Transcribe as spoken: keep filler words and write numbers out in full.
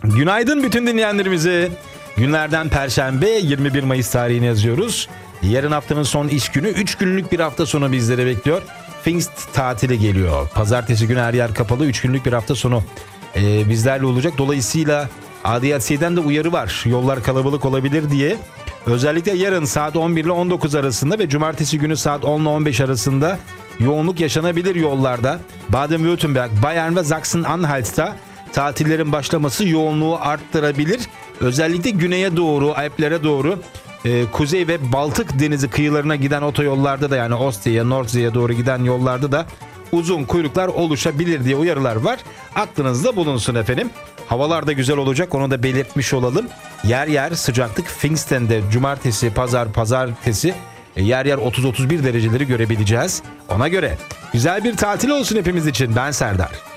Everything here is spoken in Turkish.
Günaydın bütün dinleyenlerimize. Günlerden Perşembe, yirmi bir Mayıs tarihini yazıyoruz. Yarın haftanın son iş günü, üç günlük bir hafta sonu bizlere bekliyor. Pfingst tatili geliyor. Pazartesi günü her yer kapalı, üç günlük bir hafta sonu e, bizlerle olacak. Dolayısıyla A D L C'den de uyarı var. Yollar kalabalık olabilir diye. Özellikle yarın saat on bir ile on dokuz arasında ve cumartesi günü saat on ile on beş arasında yoğunluk yaşanabilir yollarda. Baden-Württemberg, Bayern ve Sachsen-Anhalt'ta tatillerin başlaması yoğunluğu arttırabilir. Özellikle güneye doğru, Alplere doğru, e, kuzey ve Baltık denizi kıyılarına giden otoyollarda da, yani Ostia'ya, Nordsee'ye doğru giden yollarda da uzun kuyruklar oluşabilir diye uyarılar var. Aklınızda bulunsun efendim. Havalar da güzel olacak, onu da belirtmiş olalım. Yer yer sıcaklık Pfingst'te cumartesi, pazar, pazartesi e, yer yer otuz otuz bir dereceleri görebileceğiz. Ona göre güzel bir tatil olsun hepimiz için. Ben Serdar.